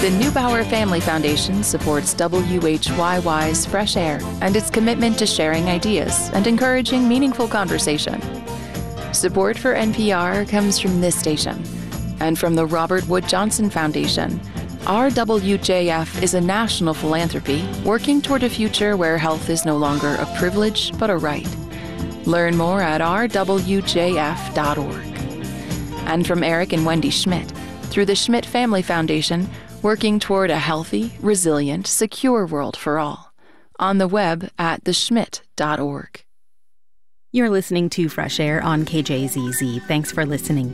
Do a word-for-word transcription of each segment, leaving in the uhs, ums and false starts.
The Neubauer Family Foundation supports W H Y Y's Fresh Air and its commitment to sharing ideas and encouraging meaningful conversation. Support for N P R comes from this station and from the Robert Wood Johnson Foundation. R W J F is a national philanthropy working toward a future where health is no longer a privilege but a right. Learn more at r w j f dot org. And from Eric and Wendy Schmidt, through the Schmidt Family Foundation, working toward a healthy, resilient, secure world for all. On the web at the schmidt dot org. You're listening to Fresh Air on K J Z Z. Thanks for listening.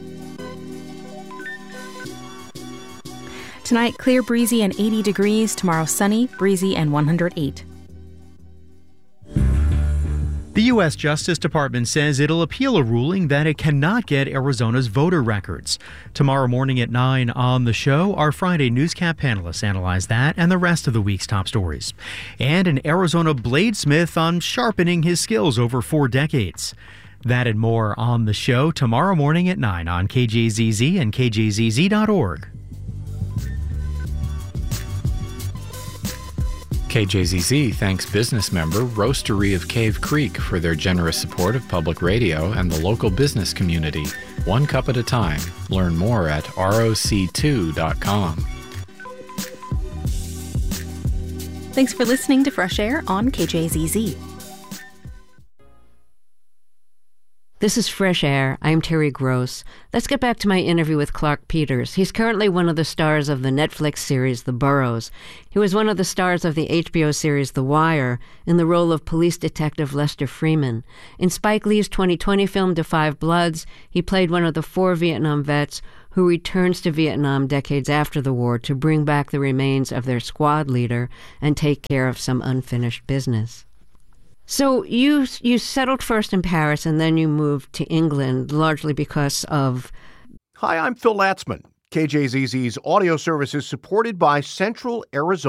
Tonight, clear, breezy, and eighty degrees. Tomorrow, sunny, breezy, and one hundred eight. The U S Justice Department says it'll appeal a ruling that it cannot get Arizona's voter records. Tomorrow morning at nine on the show, our Friday Newscap panelists analyze that and the rest of the week's top stories. And an Arizona bladesmith on sharpening his skills over four decades. That and more on the show tomorrow morning at nine on K J Z Z and K J Z Z dot org. K J Z Z thanks business member Roastery of Cave Creek for their generous support of public radio and the local business community. One cup at a time. Learn more at R O C two dot com. Thanks for listening to Fresh Air on K J Z Z. This is Fresh Air. I'm Terry Gross. Let's get back to my interview with Clark Peters. He's currently one of the stars of the Netflix series The Burrows. He was one of the stars of the H B O series The Wire in the role of police detective Lester Freeman. In Spike Lee's twenty twenty film Da five Bloods, he played one of the four Vietnam vets who returns to Vietnam decades after the war to bring back the remains of their squad leader and take care of some unfinished business. So you you settled first in Paris and then you moved to England, largely because of... Hi, I'm Phil Latzman. K J Z Z's audio service is supported by Central Arizona